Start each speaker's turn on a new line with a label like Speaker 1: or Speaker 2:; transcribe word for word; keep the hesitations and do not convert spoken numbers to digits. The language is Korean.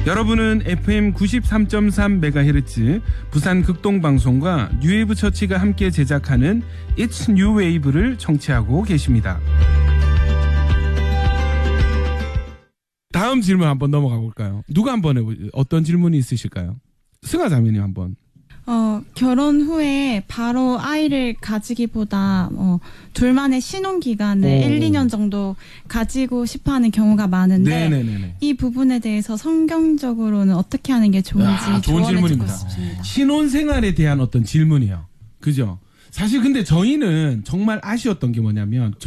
Speaker 1: 여러분은 에프엠 구십삼 점 삼 메가헤르츠 부산 극동방송과 뉴웨이브 처치가 함께 제작하는 It's New Wave를 청취하고 계십니다. 다음 질문 한번 넘어가 볼까요? 누가 한번 해보죠? 어떤 질문이 있으실까요? 승아 자매님 한번.
Speaker 2: 어, 결혼 후에 바로 아이를 가지기보다 어, 둘만의 신혼 기간을
Speaker 1: 오.
Speaker 2: 일, 이 년 정도 가지고 싶어하는 경우가 많은데
Speaker 1: 네네네네.
Speaker 2: 이 부분에 대해서 성경적으로는 어떻게 하는 게 좋은지
Speaker 1: 아, 좋은
Speaker 2: 조언을 듣고
Speaker 1: 질문입니다.
Speaker 2: 싶습니다.
Speaker 1: 신혼생활에 대한 어떤 질문이요. 그죠? 사실 근데 저희는 정말 아쉬웠던 게 뭐냐면